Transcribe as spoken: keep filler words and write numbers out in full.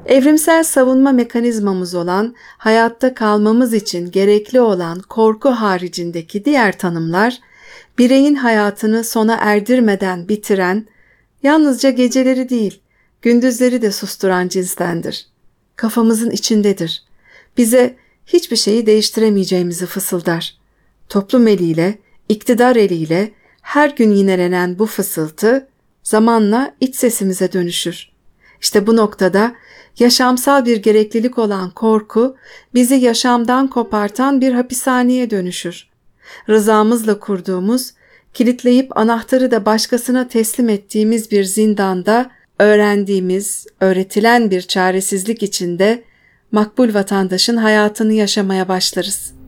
Evrimsel savunma mekanizmamız olan hayatta kalmamız için gerekli olan korku haricindeki diğer tanımlar, bireyin hayatını sona erdirmeden bitiren, yalnızca geceleri değil, gündüzleri de susturan cinstendir. Kafamızın içindedir. Bize hiçbir şeyi değiştiremeyeceğimizi fısıldar. Toplum eliyle, iktidar eliyle her gün yinelenen bu fısıltı zamanla iç sesimize dönüşür. İşte bu noktada yaşamsal bir gereklilik olan korku bizi yaşamdan kopartan bir hapishaneye dönüşür. Rızamızla kurduğumuz, kilitleyip anahtarı da başkasına teslim ettiğimiz bir zindanda öğrendiğimiz, öğretilen bir çaresizlik içinde makbul vatandaşın hayatını yaşamaya başlarız.